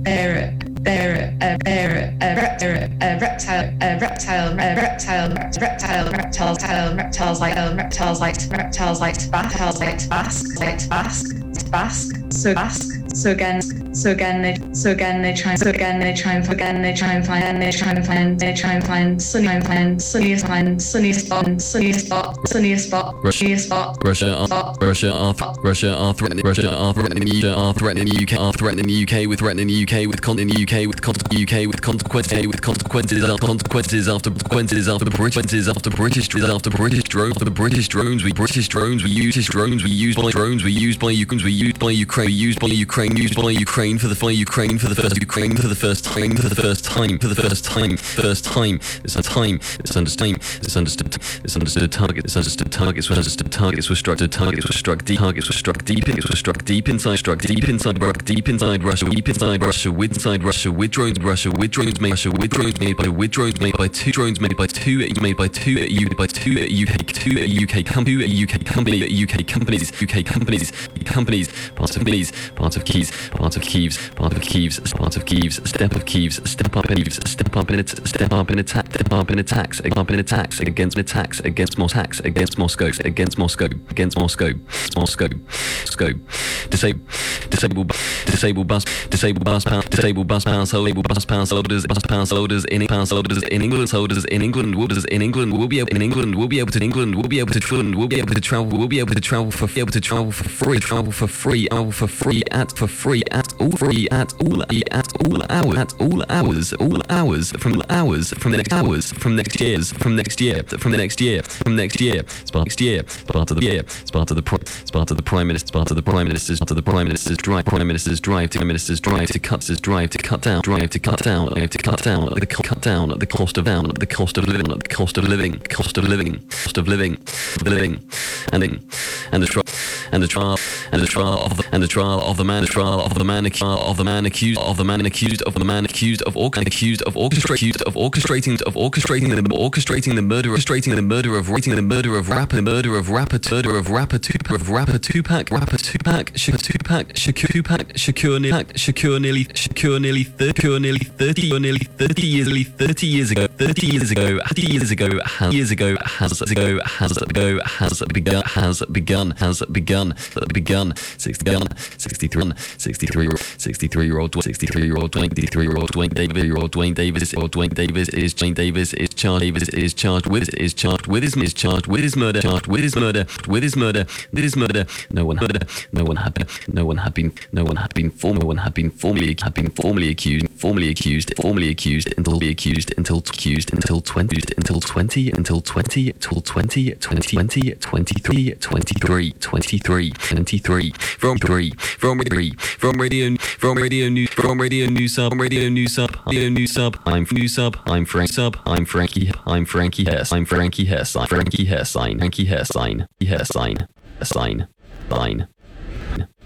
they try and find sunnier spot. Russia are threatening the UK with consequences after British drones we used by Ukraine for the first time. This understood targets were struck deep inside Russia with drones made by two UK companies, part of Kyiv's step up in attacks against Moscow. Disable bus power loaders in England will be able to travel for free at all hours from next year. It's part of the Prime Minister's drive to cut down the cost of living and the trial of the man accused of orchestrating the murder of rapper Tupac Shakur nearly 30 years ago has begun. 63-year-old Dwayne Davis is charged with his murder. No one had been formally accused until 2023. From Radio News Sub. I'm Frankie Hess.